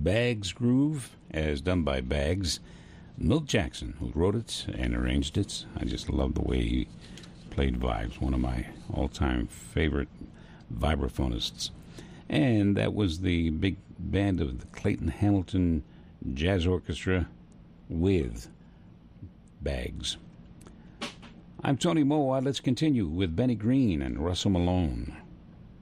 Bags Groove, as done by Bags. Milt Jackson, who wrote it and arranged it. I just love the way he played vibes. One of my all-time favorite vibraphonists. And that was the big band of the Clayton Hamilton Jazz Orchestra with Bags. I'm Tony Moa. Let's continue with Benny Green and Russell Malone.